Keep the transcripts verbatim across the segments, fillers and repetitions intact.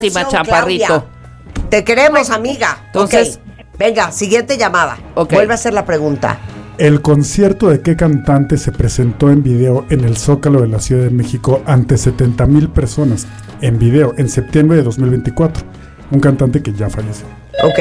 Chaparrito. Claudia, te queremos, amiga. Entonces, okay. Venga, siguiente llamada. Okay. Vuelve a hacer la pregunta. ¿El concierto de qué cantante se presentó en video en el Zócalo de la Ciudad de México ante setenta mil personas en video en septiembre de dos mil veinticuatro? Un cantante que ya falleció. Ok.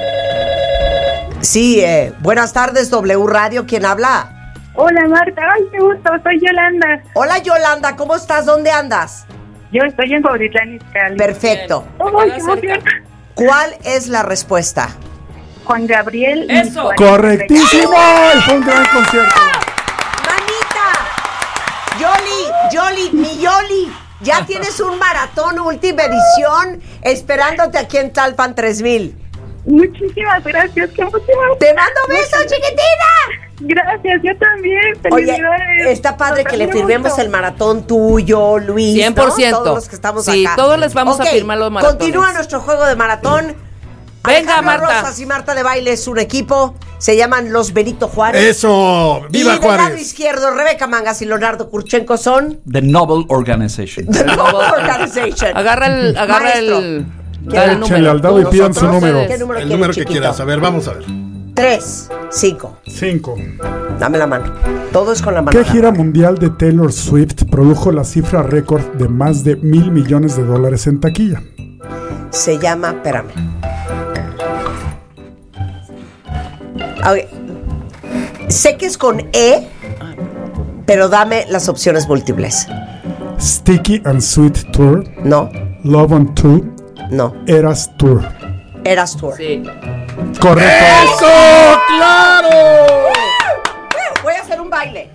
Sí, eh, buenas tardes, W Radio. ¿Quién habla? Hola, Marta. Ay, qué gusto. Soy Yolanda. Hola, Yolanda. ¿Cómo estás? ¿Dónde andas? Yo estoy en Cuautitlán Izcalli. Perfecto. Ay, qué emoción. ¿Cuál es la respuesta? Juan Gabriel. Eso. ¡Correctísimo! Fue un gran concierto. ¡Manita! Yoli, Yoli, mi Yoli. Ya tienes un maratón última edición esperándote aquí en Talpan tres mil. Muchísimas gracias. Qué emoción. ¡Te mando besos, chiquitina! Gracias, yo también. Oye, está padre que le firmemos el maratón tuyo, Luis, cien por ciento. ¿no? Todos los que estamos sí, acá. todos les vamos okay, a firmar los maratones. Continúa nuestro juego de maratón. Venga, Alejandro Marta. Rosas y Marta de Baile es un equipo. Se llaman los Benito Juárez. ¡Eso! ¡Viva y del lado Juárez! izquierdo, Rebeca Mangas y Leonardo Kurchenko son The Noble Organization. The Noble Organization. Agarra el, agarra Maestro, el, ¿qué el Échenle al dado y pidan su número. ¿Qué número El quieres, número que chiquito? quieras. A ver, vamos a ver. Tres, cinco. Cinco. Dame la mano. Todo es con la mano. ¿Qué gira mundial de Taylor Swift produjo la cifra récord de más de mil millones de dólares en taquilla? Se llama, espérame. Okay. Sé que es con E, pero dame las opciones múltiples. Sticky and Sweet Tour, No, Love on Tour, no. Eras Tour. Eras Tour. Sí. Correcto. ¡Eso! ¡Claro! Voy a hacer un baile.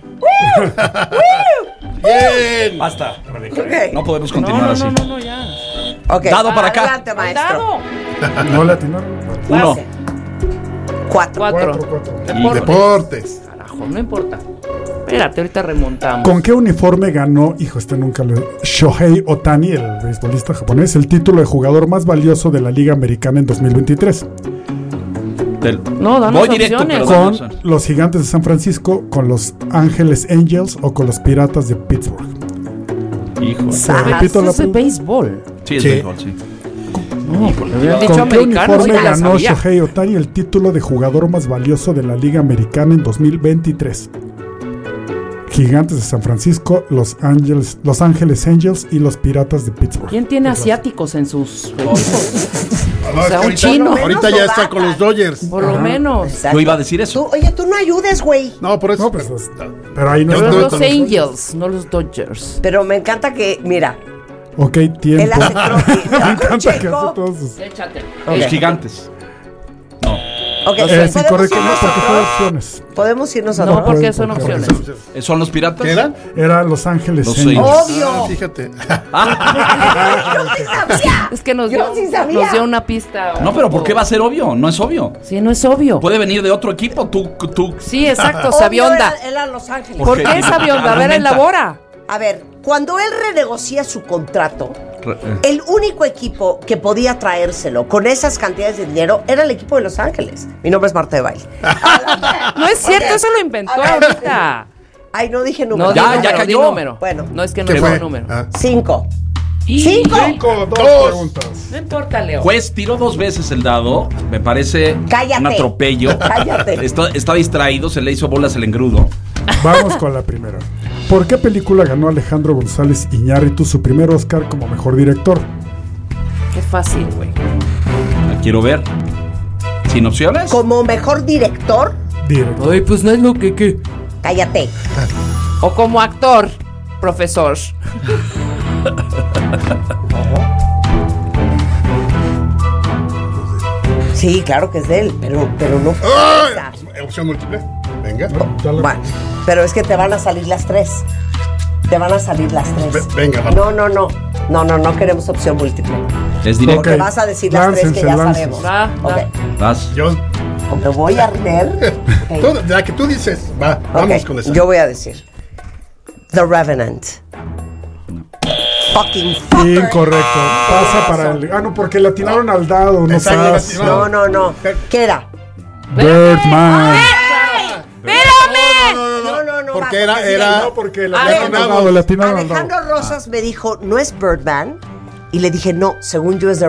¡Bien! Basta, Rebeca. Ok. No podemos No, continuar no, así. no, no, no, ya. Okay. Dado para acá. Adelante, maestro. Dado. No le atinaron. Uno. Cuatro. Cuatro. Cuatro, cuatro. Y deportes. Carajo, no importa. Espérate, ahorita remontamos. ¿Con qué uniforme ganó, hijo, este nunca lo... Shohei Ohtani, el beisbolista japonés, el título de jugador más valioso de la Liga Americana en dos mil veintitrés? Del- No, danos Voy directo, opciones. pero dame ¿Con opciones. los Gigantes de San Francisco, con los Ángeles Angels o con los Piratas de Pittsburgh? Hijo. Sa- Repito la es el pregunta. béisbol. Sí, es Sí. béisbol, sí. No, le hubieran dicho ¿Con qué americano. uniforme ya la ganó sabía. Shohei Ohtani el título de jugador más valioso de la Liga Americana en dos mil veintitrés? Gigantes de San Francisco, Los Ángeles, Los Ángeles Angels y los Piratas de Pittsburgh. ¿Quién tiene asiáticos en sus equipos? No, O sea, un ahorita, chino. ahorita ya está con los Dodgers. Por lo menos. Exacto. Yo iba a decir eso. Tú, oye, tú no ayudes, güey. No, por eso. No, pues, los- pero ahí no Yo Pero no- está. los Angels, no los Dodgers. Pero me encanta que, mira, Ok, él tiempo. hace croquis. Me encanta que hace Checo. todos sus... Échate. Los Ok. gigantes. No. Ok, Es ¿podemos incorrecto, no, irnos porque a fue otro? opciones. ¿Podemos irnos a No, otro? porque son Porque- opciones. Eh, ¿Son los piratas? ¿Qué eran? Era Los Ángeles Los Angels. Angels. ¡Obvio! Ah, fíjate. Yo sí sabía. Es que nos Yo dio, sí sabía. nos dio una pista. No, pero ¿por qué va a ser obvio? No es obvio. Sí, no es obvio. Puede venir de otro equipo. Tú, tú. Sí, exacto, Obvio Sabionda. Era, era Los Ángeles. ¿Por ¿Por qué? qué Sabionda? A ver, Argumenta. elabora. A ver, cuando él renegocia su contrato, Re- eh. el único equipo que podía traérselo con esas cantidades de dinero era el equipo de Los Ángeles. Mi nombre es Marta de Baile. No es cierto, Oye, eso lo inventó a ver. ahorita. Ay, no dije número. No, Ya, di ya número, di cayó. número. Bueno. No es que no ¿Qué dijo fue? número. Ah. Cinco. ¡Cinco! Cinco, dos, Dos. preguntas. No importa, Leo. Juez tiró dos veces el dado. Me parece Cállate. un atropello. Cállate. Está, está distraído, se le hizo bolas el engrudo. Vamos con la primera. ¿Por qué película ganó Alejandro González Iñárritu su primer Oscar como mejor director? Qué fácil, güey. La quiero ver. ¿Sin opciones? Como mejor director, Director. Ay, pues no es lo que... que... cállate. O como actor, profesor. Sí, claro que es de él, pero, pero no. ¡Ay! Opción múltiple. Venga. Ya lo- Bueno, pero es que te van a salir las tres. Te van a salir las tres. Ve- venga, va. No, no, no. No, no, no queremos opción múltiple. Es directo. Porque Ok. vas a decir las tres Láncense, que ya láncense. sabemos. Va, va. Ok. Vas. Yo. Me voy a arder. Ok. Tú, la que tú dices. Va, vamos Ok, con esa. yo voy a decir The Revenant. Fucking fucker. Incorrecto. Pasa para el... Ah, no, porque le atinaron al dado. No Exacto, le sabes. atinaron. No, no, no. ¿Qué era? Birdman. ¡Espérame! No, no, no. No, no, no. Porque va, era, porque era. No, porque le Ah, atinaron al no. dado. Le atinaron al dado. Alejandro Rosas me dijo, no es Birdman, Y le dije, no, según yo es The